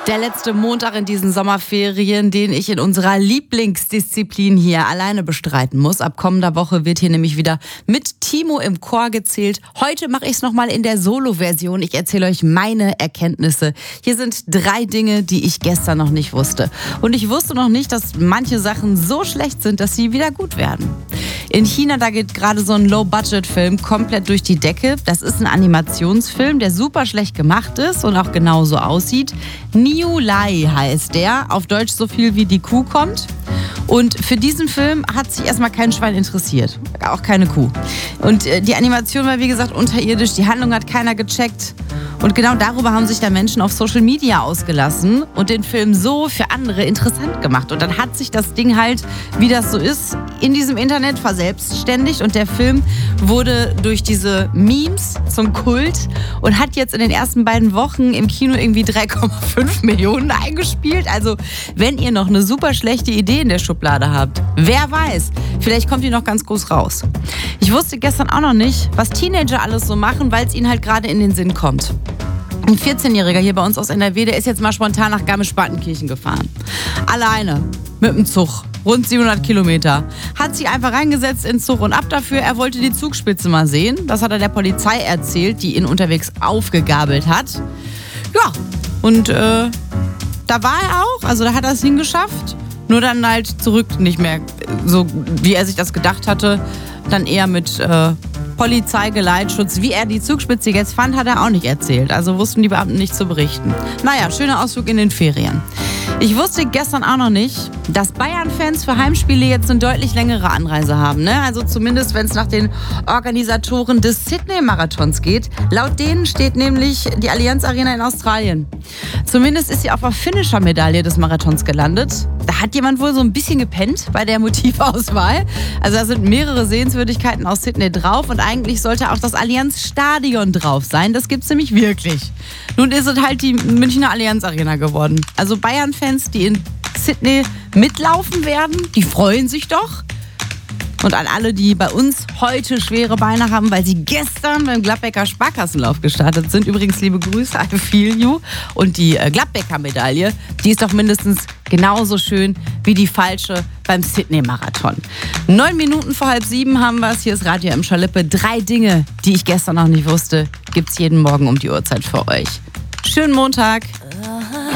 Der letzte Montag in diesen Sommerferien, den ich in unserer Lieblingsdisziplin hier alleine bestreiten muss. Ab kommender Woche wird hier nämlich wieder mit Timo im Chor gezählt. Heute mache ich es nochmal in der Solo-Version. Ich erzähle euch meine Erkenntnisse. Hier sind 3 Dinge, die ich gestern noch nicht wusste. Und ich wusste noch nicht, dass manche Sachen so schlecht sind, dass sie wieder gut werden. In China, da geht gerade so ein Low-Budget-Film komplett durch die Decke. Das ist ein Animationsfilm, der super schlecht gemacht ist und auch genauso aussieht. Niu Lai heißt der, auf Deutsch so viel wie die Kuh kommt. Und für diesen Film hat sich erstmal kein Schwein interessiert, auch keine Kuh. Und die Animation war wie gesagt unterirdisch, die Handlung hat keiner gecheckt. Und genau darüber haben sich da Menschen auf Social Media ausgelassen und den Film so für andere interessant gemacht. Und dann hat sich das Ding halt, wie das so ist, in diesem Internet verselbstständigt. Und der Film wurde durch diese Memes zum Kult und hat jetzt in den ersten beiden Wochen im Kino irgendwie 3,5 Millionen eingespielt. Also wenn ihr noch eine super schlechte Idee in der Schublade habt, wer weiß, vielleicht kommt die noch ganz groß raus. Ich wusste gestern auch noch nicht, was Teenager alles so machen, weil es ihnen halt gerade in den Sinn kommt. Ein 14-Jähriger hier bei uns aus NRW, der ist jetzt mal spontan nach Garmisch-Partenkirchen gefahren. Alleine, mit dem Zug, rund 700 Kilometer. Hat sich einfach reingesetzt ins Zug und ab dafür, er wollte die Zugspitze mal sehen. Das hat er der Polizei erzählt, die ihn unterwegs aufgegabelt hat. Ja, und da war er auch, also da hat er es hingeschafft. Nur dann halt zurück nicht mehr so, wie er sich das gedacht hatte. Dann eher mit Polizeigeleitschutz. Wie er die Zugspitze jetzt fand, hat er auch nicht erzählt. Also wussten die Beamten nicht zu berichten. Naja, schöner Ausflug in den Ferien. Ich wusste gestern auch noch nicht, dass Bayern-Fans für Heimspiele jetzt eine deutlich längere Anreise haben. Ne? Also zumindest, wenn es nach den Organisatoren des Sydney-Marathons geht. Laut denen steht nämlich die Allianz Arena in Australien. Zumindest ist sie auf der Finisher-Medaille des Marathons gelandet. Da hat jemand wohl so ein bisschen gepennt bei der Motivauswahl. Also da sind mehrere Sehenswürdigkeiten aus Sydney drauf und eigentlich sollte auch das Allianz-Stadion drauf sein. Das gibt's nämlich wirklich. Nun ist es halt die Münchner Allianz Arena geworden. Also Bayern-Fans, die in Sydney mitlaufen werden, die freuen sich doch. Und an alle, die bei uns heute schwere Beine haben, weil sie gestern beim Gladbecker Sparkassenlauf gestartet sind. Übrigens liebe Grüße, I feel you. Und die Gladbecker Medaille, die ist doch mindestens genauso schön wie die falsche beim Sydney-Marathon. 9 Minuten vor 6:30 haben wir es. Hier ist Radio M. Schalippe. 3 Dinge, die ich gestern noch nicht wusste, gibt's jeden Morgen um die Uhrzeit für euch. Schönen Montag.